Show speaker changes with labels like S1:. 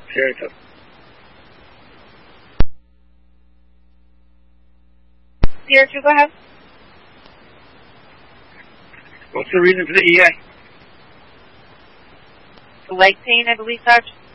S1: Sierra 2.
S2: Sierra 2, go ahead.
S1: What's the reason for the EA?
S2: The leg pain, I believe, Sarge.